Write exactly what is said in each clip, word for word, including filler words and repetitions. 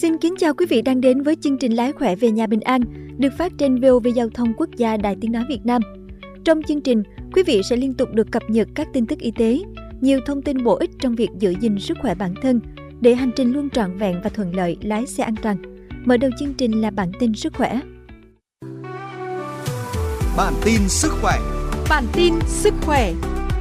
Xin kính chào quý vị đang đến với chương trình Lái khỏe về nhà bình an, được phát trên vê o vê Giao thông Quốc gia Đài Tiếng nói Việt Nam. Trong chương trình, quý vị sẽ liên tục được cập nhật các tin tức y tế, nhiều thông tin bổ ích trong việc giữ gìn sức khỏe bản thân, để hành trình luôn trọn vẹn và thuận lợi lái xe an toàn. Mở đầu chương trình là bản tin sức khỏe. Bản tin sức khỏe. Bản tin sức khỏe.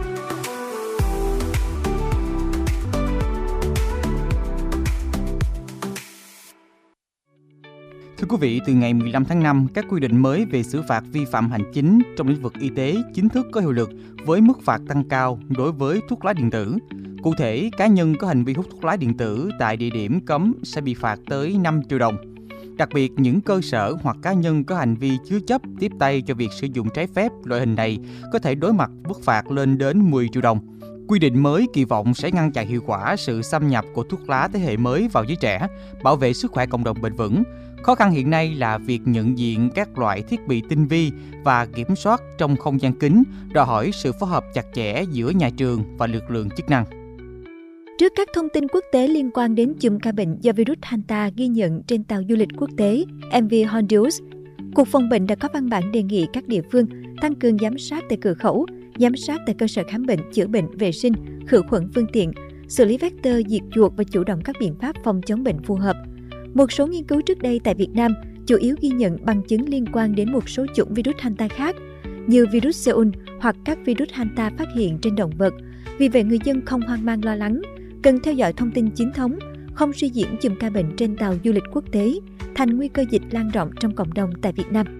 Thưa quý vị, từ ngày mười lăm tháng năm, các quy định mới về xử phạt vi phạm hành chính trong lĩnh vực y tế chính thức có hiệu lực với mức phạt tăng cao đối với thuốc lá điện tử. Cụ thể, cá nhân có hành vi hút thuốc lá điện tử tại địa điểm cấm sẽ bị phạt tới năm triệu đồng. Đặc biệt, những cơ sở hoặc cá nhân có hành vi chứa chấp tiếp tay cho việc sử dụng trái phép loại hình này có thể đối mặt mức phạt lên đến mười triệu đồng. Quy định mới kỳ vọng sẽ ngăn chặn hiệu quả sự xâm nhập của thuốc lá thế hệ mới vào giới trẻ, bảo vệ sức khỏe cộng đồng bền vững. Khó khăn hiện nay là việc nhận diện các loại thiết bị tinh vi và kiểm soát trong không gian kín, đòi hỏi sự phối hợp chặt chẽ giữa nhà trường và lực lượng chức năng. Trước các thông tin quốc tế liên quan đến chùm ca bệnh do virus Hanta ghi nhận trên tàu du lịch quốc tế em vê Honduras, Cục Phòng bệnh đã có văn bản đề nghị các địa phương tăng cường giám sát tại cửa khẩu, giám sát tại cơ sở khám bệnh, chữa bệnh, vệ sinh, khử khuẩn phương tiện, xử lý vector, diệt chuột và chủ động các biện pháp phòng chống bệnh phù hợp. Một số nghiên cứu trước đây tại Việt Nam chủ yếu ghi nhận bằng chứng liên quan đến một số chủng virus Hanta khác, như virus Seoul hoặc các virus Hanta phát hiện trên động vật. Vì vậy, người dân không hoang mang lo lắng, cần theo dõi thông tin chính thống, không suy diễn chùm ca bệnh trên tàu du lịch quốc tế thành nguy cơ dịch lan rộng trong cộng đồng tại Việt Nam.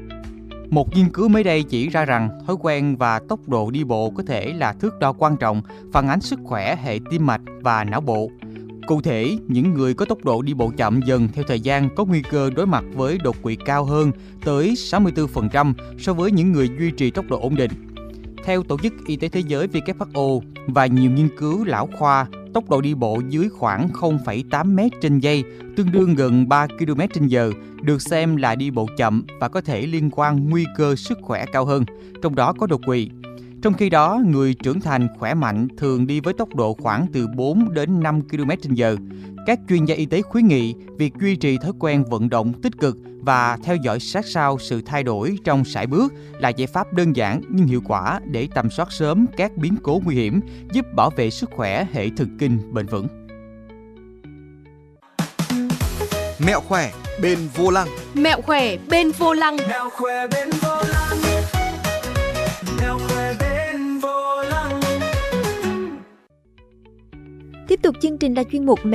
Một nghiên cứu mới đây chỉ ra rằng thói quen và tốc độ đi bộ có thể là thước đo quan trọng phản ánh sức khỏe hệ tim mạch và não bộ. Cụ thể, những người có tốc độ đi bộ chậm dần theo thời gian có nguy cơ đối mặt với đột quỵ cao hơn tới sáu mươi tư phần trăm so với những người duy trì tốc độ ổn định. Theo Tổ chức Y tế Thế giới W H O và nhiều nghiên cứu lão khoa, tốc độ đi bộ dưới khoảng không phẩy tám mét trên giây, tương đương gần ba ki lô mét trên giờ, được xem là đi bộ chậm và có thể liên quan nguy cơ sức khỏe cao hơn, trong đó có đột quỵ. Trong khi đó, người trưởng thành khỏe mạnh thường đi với tốc độ khoảng từ bốn đến năm ki lô mét trên giờ. Các chuyên gia y tế khuyến nghị việc duy trì thói quen vận động tích cực và theo dõi sát sao sự thay đổi trong sải bước là giải pháp đơn giản nhưng hiệu quả để tầm soát sớm các biến cố nguy hiểm, giúp bảo vệ sức khỏe hệ thần kinh bền vững. Mẹo khỏe bên vô lăng. Mẹo khỏe bên vô lăng. Mẹo khỏe bên vô lăng. Mẹo khỏe bên vô lăng. Tiếp tục chương trình là chuyên mục